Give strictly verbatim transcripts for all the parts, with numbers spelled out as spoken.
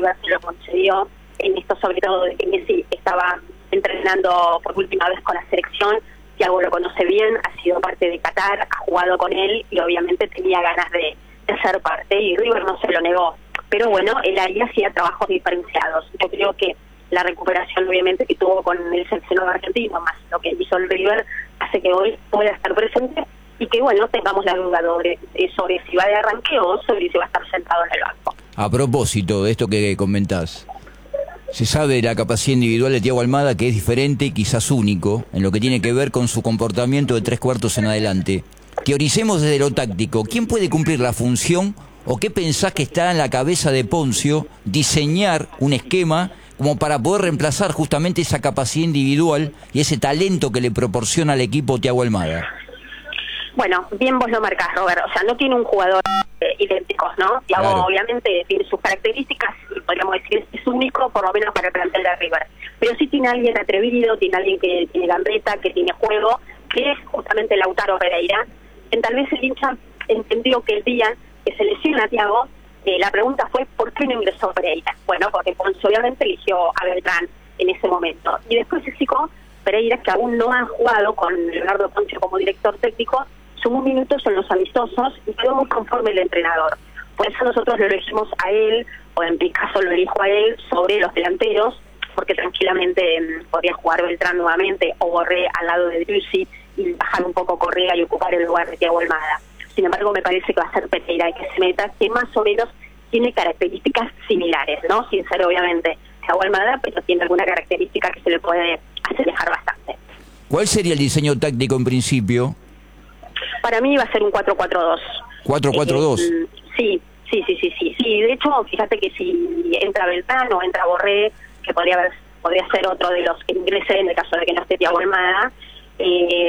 River se lo concedió, en esto sobre todo de que Messi estaba entrenando por última vez con la selección. Thiago lo conoce bien, ha sido parte de Qatar, ha jugado con él y obviamente tenía ganas de, de ser parte, y River no se lo negó. Pero bueno, él ahí hacía trabajos diferenciados. Yo creo que la recuperación obviamente que tuvo con el seleccionado argentino, más lo que hizo el River, hace que hoy pueda estar presente y que bueno, tengamos la duda sobre, sobre si va de arranque o sobre si va a estar sentado en el banco. A propósito de esto que comentás, se sabe de la capacidad individual de Thiago Almada, que es diferente y quizás único en lo que tiene que ver con su comportamiento de tres cuartos en adelante. Teoricemos desde lo táctico, ¿quién puede cumplir la función o qué pensás que está en la cabeza de Poncio diseñar un esquema como para poder reemplazar justamente esa capacidad individual y ese talento que le proporciona al equipo Thiago Almada? Bueno, bien vos lo marcás, Robert, o sea, no tiene un jugador eh, idéntico, ¿no? Thiago Claro. obviamente tiene sus características y podríamos decir es único, por lo menos para el plantel de River. Pero sí tiene alguien atrevido, tiene alguien que tiene gambeta, que tiene juego, que es justamente Lautaro Pereira. En tal vez el hincha entendió que el día que se lesiona a Thiago, eh, la pregunta fue ¿por qué no ingresó Pereira? Bueno, porque Ponce obviamente eligió a Beltrán en ese momento. Y después explicó Pereira, que aún no ha jugado con Leonardo Ponce como director técnico, sumó minutos en los amistosos y quedó muy conforme el entrenador. Por eso nosotros lo elegimos a él, o en mi caso lo elijo a él, sobre los delanteros, porque tranquilamente mmm, podría jugar Beltrán nuevamente o Borré al lado de Driussi y bajar un poco Correa y ocupar el lugar de Thiago Almada. Sin embargo, me parece que va a ser Pereira el que se meta, que más o menos tiene características similares, ¿no? Sin ser obviamente Thiago Almada, pero tiene alguna característica que se le puede asemejar bastante. ¿Cuál sería el diseño táctico en principio? Para mí va a ser un cuatro cuatro dos. cuatro cuatro dos. Eh, sí, sí, sí, sí, sí. Sí, de hecho, fíjate que si entra Beltrán o entra Borré, que podría haber, podría ser otro de los que ingrese en el caso de que no esté Thiago Almada. Eh,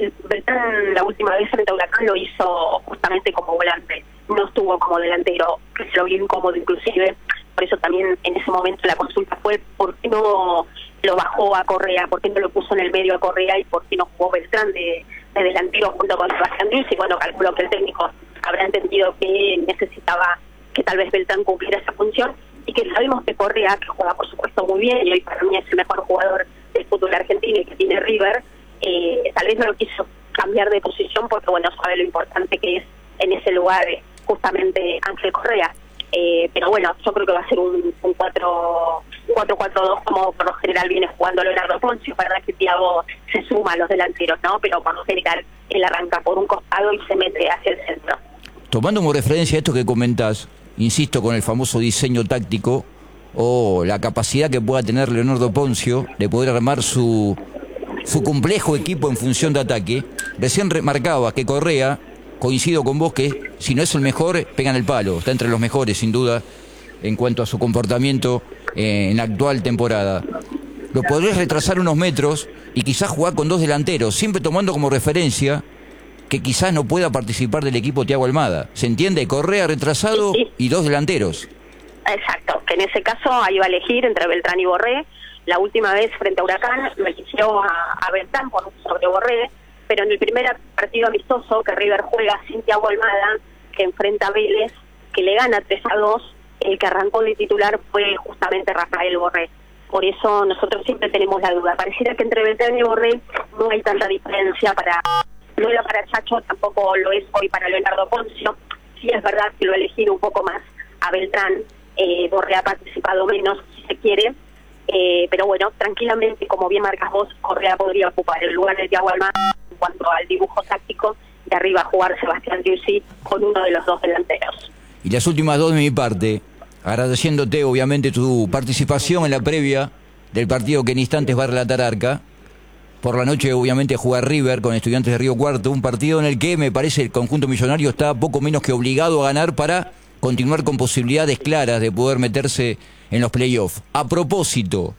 Beltrán la última vez frente a Huracán lo hizo justamente como volante, no estuvo como delantero, que se lo vio incómodo inclusive. Por eso también en ese momento la consulta fue ¿por qué no lo bajó a Correa? ¿Por qué no lo puso en el medio a Correa? ¿Y por qué no jugó Beltrán de, de delantero junto con Sebastián Driussi? Y bueno, calculo que el técnico habrá entendido que necesitaba que tal vez Beltrán cumpliera esa función, y que sabemos que Correa, que juega por supuesto muy bien y hoy para mí es el mejor jugador del fútbol argentino y que tiene River, eh, tal vez no lo quiso cambiar de posición porque bueno, sabe lo importante que es en ese lugar justamente Ángel Correa. Eh, pero bueno, yo creo que va a ser un, un cuatro cuatro dos como por lo general viene jugando Leonardo Ponce. Para que Thiago se suma a los delanteros, ¿no? Pero por lo general él arranca por un costado y se mete hacia el centro. Tomando como referencia esto que comentás, insisto con el famoso diseño táctico o la capacidad que pueda tener Leonardo Poncio de poder armar su, su complejo equipo en función de ataque, recién remarcaba que Correa, coincido con vos que si no es el mejor, pega en el palo, está entre los mejores sin duda en cuanto a su comportamiento eh, en la actual temporada. Lo podrías retrasar unos metros y quizás jugar con dos delanteros, siempre tomando como referencia que quizás no pueda participar del equipo Thiago Almada. ¿Se entiende? Correa retrasado Sí, sí. y dos delanteros. Exacto, que en ese caso ahí va a elegir entre Beltrán y Borré. La última vez frente a Huracán lo eligió a, a Beltrán por sobre Borré, pero en el primer partido amistoso que River juega sin Thiago Almada, que enfrenta a Vélez, que le gana tres a dos, el que arrancó de titular fue justamente Rafael Borré. Por eso nosotros siempre tenemos la duda. Pareciera que entre Beltrán y Borré no hay tanta diferencia. Para no era para Chacho, tampoco lo es hoy para Leonardo Poncio. Sí es verdad que lo ha elegido un poco más a Beltrán. Eh, Borré ha participado menos, si se quiere. Eh, pero bueno, tranquilamente, como bien marcas vos, Correa podría ocupar el lugar de Thiago Almada en cuanto al dibujo táctico, de arriba a jugar Sebastián Driussi con uno de los dos delanteros. Y las últimas dos de mi parte, agradeciéndote obviamente tu participación en la previa del partido que en instantes va a relatar Arca. Por la noche obviamente jugar River con Estudiantes de Río Cuarto, un partido en el que me parece el conjunto millonario está poco menos que obligado a ganar para continuar con posibilidades claras de poder meterse en los playoffs. A propósito,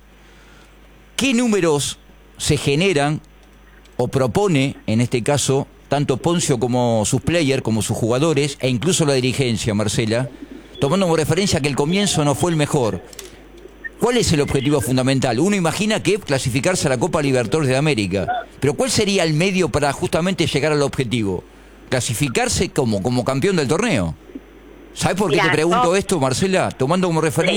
¿qué números se generan o propone, en este caso, tanto Poncio como sus players, como sus jugadores, e incluso la dirigencia, Marcela, tomando como referencia que el comienzo no fue el mejor? ¿Cuál es el objetivo fundamental? Uno imagina que clasificarse a la Copa Libertadores de América, pero ¿cuál sería el medio para justamente llegar al objetivo? ¿Clasificarse como, como campeón del torneo? ¿Sabes por qué Mirá, te pregunto no. esto, Marcela? Tomando como referencia